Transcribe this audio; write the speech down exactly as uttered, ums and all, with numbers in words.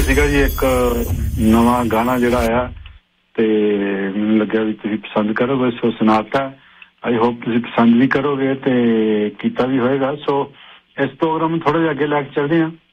ਸੀਗਾ ਜੀ ਇੱਕ ਨਵਾਂ ਗਾਣਾ ਜਿਹੜਾ ਆਇਆ ਤੇ ਮੈਨੂੰ ਲੱਗਿਆ ਵੀ ਤੁਸੀਂ ਪਸੰਦ ਕਰੋਗੇ ਸੋ ਸੁਣਾਤਾ ਆਈ ਹੋਪ ਤੁਸੀਂ ਪਸੰਦ ਵੀ ਕਰੋਗੇ ਤੇ ਕੀਤਾ ਵੀ ਹੋਏਗਾ ਸੋ ਇਸ ਪ੍ਰੋਗਰਾਮ ਨੂੰ ਥੋੜਾ ਜਿਹਾ ਅੱਗੇ ਲੈ ਕੇ ਚੱਲਦੇ ਹਾਂ